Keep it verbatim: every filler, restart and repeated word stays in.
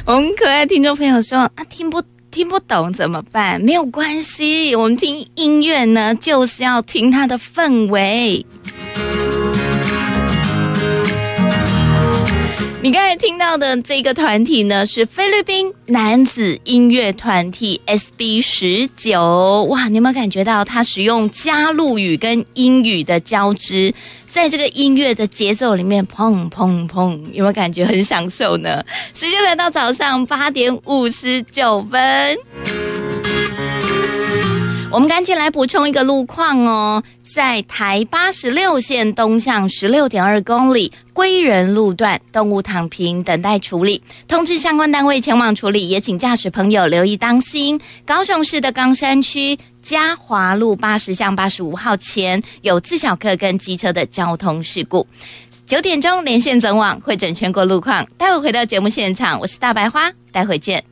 我们可爱听众朋友说啊，听不听不懂怎么办？没有关系，我们听音乐呢，就是要听它的氛围。你刚才听到的这个团体呢，是菲律宾男子音乐团体 S B 十九。哇，你有没有感觉到它使用加祿语跟英语的交织，在这个音乐的节奏里面砰砰砰，有没有感觉很享受呢？时间来到早上八点五十九分，我们赶紧来补充一个路况哦。在台八十六线东向十六点二公里归仁路段，动物躺平等待处理，通知相关单位前往处理，也请驾驶朋友留意当心。高雄市的冈山区嘉华路八十巷八十五号前有自小客跟机车的交通事故。九点钟连线总网会诊全国路况，待会回到节目现场，我是大白花，待会见。